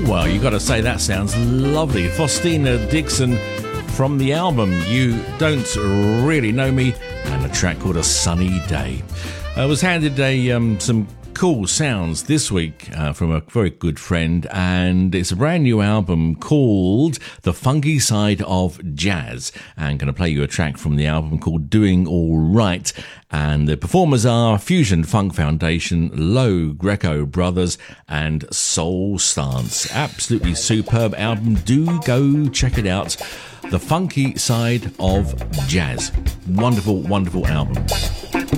Well, you got to say that sounds lovely. Faustina Dixon from the album You Don't Really Know Me, and a track called A Sunny Day. I was handed some cool sounds this week from a very good friend, and it's a brand new album called The Funky Side of Jazz. And I'm going to play you a track from the album called Doing All Right. And the performers are Fusion Funk Foundation, Low Greco Brothers, and Soul Stance. Absolutely superb album. Do go check it out. The Funky Side of Jazz. Wonderful, wonderful album.